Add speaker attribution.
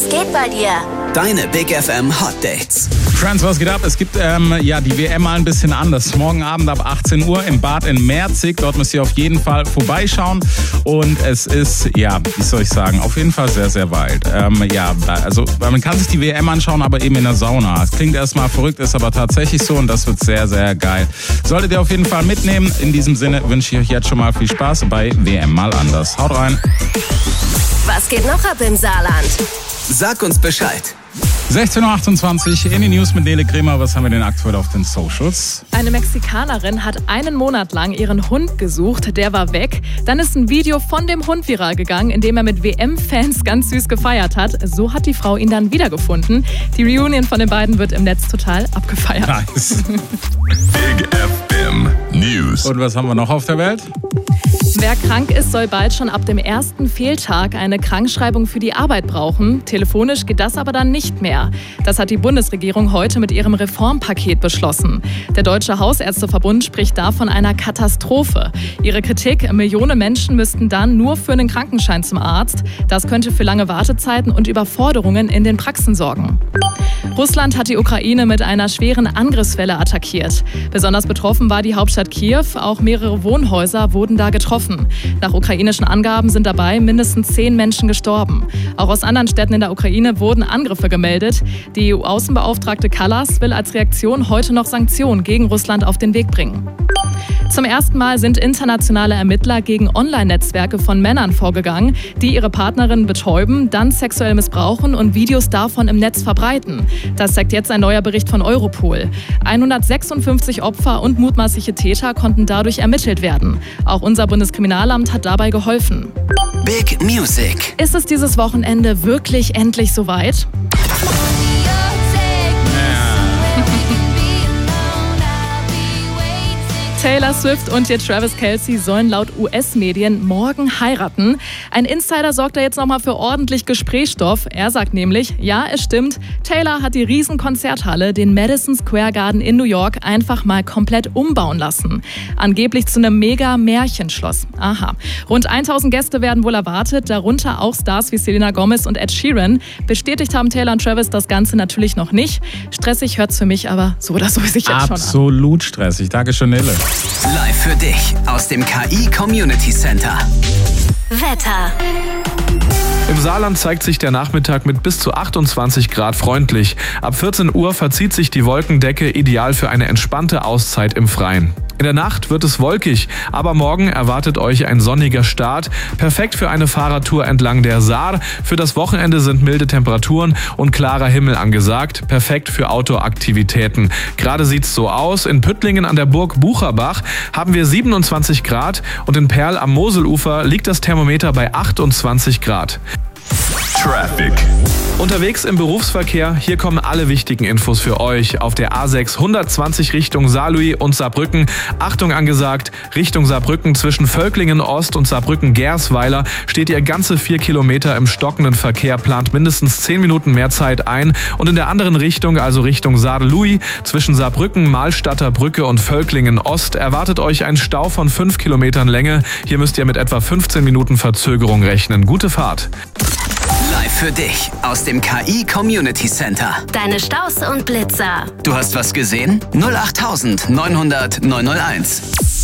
Speaker 1: geht bei dir?
Speaker 2: Deine Big FM Hot Dates.
Speaker 3: Friends, was geht ab? Es gibt die WM mal ein bisschen anders. Morgen Abend ab 18 Uhr im Bad in Merzig. Dort müsst ihr auf jeden Fall vorbeischauen. Und es ist, wie soll ich sagen, auf jeden Fall sehr, sehr wild. Also man kann sich die WM anschauen, aber eben in der Sauna. Es klingt erstmal verrückt, ist aber tatsächlich so und das wird sehr, sehr geil. Solltet ihr auf jeden Fall mitnehmen. In diesem Sinne wünsche ich euch jetzt schon mal viel Spaß bei WM mal anders. Haut rein.
Speaker 1: Was geht noch ab im Saarland?
Speaker 2: Sag uns Bescheid.
Speaker 3: 16.28 Uhr in die News mit Nele Kremer. Was haben wir denn aktuell auf den Socials?
Speaker 4: Eine Mexikanerin hat einen Monat lang ihren Hund gesucht. Der war weg. Dann ist ein Video von dem Hund viral gegangen, in dem er mit WM-Fans ganz süß gefeiert hat. So hat die Frau ihn dann wiedergefunden. Die Reunion von den beiden wird im Netz total abgefeiert.
Speaker 3: Nice.
Speaker 5: Big FM News.
Speaker 3: Und was haben wir noch auf der Welt?
Speaker 4: Wer krank ist, soll bald schon ab dem ersten Fehltag eine Krankschreibung für die Arbeit brauchen. Telefonisch geht das aber dann nicht mehr. Das hat die Bundesregierung heute mit ihrem Reformpaket beschlossen. Der Deutsche Hausärzteverbund spricht da von einer Katastrophe. Ihre Kritik: Millionen Menschen müssten dann nur für einen Krankenschein zum Arzt. Das könnte für lange Wartezeiten und Überforderungen in den Praxen sorgen. Russland hat die Ukraine mit einer schweren Angriffswelle attackiert. Besonders betroffen war die Hauptstadt Kiew. Auch mehrere Wohnhäuser wurden da getroffen. Nach ukrainischen Angaben sind dabei mindestens 10 Menschen gestorben. Auch aus anderen Städten in der Ukraine wurden Angriffe gemeldet. Die EU-Außenbeauftragte Kallas will als Reaktion heute noch Sanktionen gegen Russland auf den Weg bringen. Zum ersten Mal sind internationale Ermittler gegen Online-Netzwerke von Männern vorgegangen, die ihre Partnerin betäuben, dann sexuell missbrauchen und Videos davon im Netz verbreiten. Das zeigt jetzt ein neuer Bericht von Europol. 156 Opfer und mutmaßliche Täter konnten dadurch ermittelt werden. Auch unser Bundeskriminalamt hat dabei geholfen.
Speaker 2: Big Music.
Speaker 4: Ist es dieses Wochenende wirklich endlich soweit? Taylor Swift und ihr Travis Kelce sollen laut US-Medien morgen heiraten. Ein Insider sorgt da jetzt nochmal für ordentlich Gesprächsstoff. Er sagt nämlich, ja, es stimmt, Taylor hat die Riesenkonzerthalle, den Madison Square Garden in New York, einfach mal komplett umbauen lassen. Angeblich zu einem Mega-Märchenschloss. Aha. Rund 1000 Gäste werden wohl erwartet, darunter auch Stars wie Selena Gomez und Ed Sheeran. Bestätigt haben Taylor und Travis das Ganze natürlich noch nicht. Stressig hört's für mich aber so oder so sich jetzt schon an.
Speaker 3: Absolut stressig. Dankeschön, Nele.
Speaker 2: Live für dich aus dem KI Community Center.
Speaker 1: Wetter.
Speaker 6: Im Saarland zeigt sich der Nachmittag mit bis zu 28 Grad freundlich. Ab 14 Uhr verzieht sich die Wolkendecke, ideal für eine entspannte Auszeit im Freien. In der Nacht wird es wolkig, aber morgen erwartet euch ein sonniger Start. Perfekt für eine Fahrradtour entlang der Saar. Für das Wochenende sind milde Temperaturen und klarer Himmel angesagt. Perfekt für Outdoor-Aktivitäten. Gerade sieht's so aus. In Püttlingen an der Burg Bucherbach haben wir 27 Grad und in Perl am Moselufer liegt das Thermometer bei 28 Grad.
Speaker 5: Traffic.
Speaker 6: Unterwegs im Berufsverkehr, hier kommen alle wichtigen Infos für euch. Auf der A6 120 Richtung Saarlouis und Saarbrücken. Achtung angesagt, Richtung Saarbrücken zwischen Völklingen Ost und Saarbrücken-Gersweiler steht ihr ganze 4 Kilometer im stockenden Verkehr, plant mindestens 10 Minuten mehr Zeit ein. Und in der anderen Richtung, also Richtung Saarlouis, zwischen Saarbrücken, Mahlstadter Brücke und Völklingen Ost, erwartet euch ein Stau von 5 Kilometern Länge. Hier müsst ihr mit etwa 15 Minuten Verzögerung rechnen. Gute Fahrt.
Speaker 2: Live für dich aus dem KI Community Center.
Speaker 1: Deine Staus und Blitzer.
Speaker 2: Du hast was gesehen? 08900 901.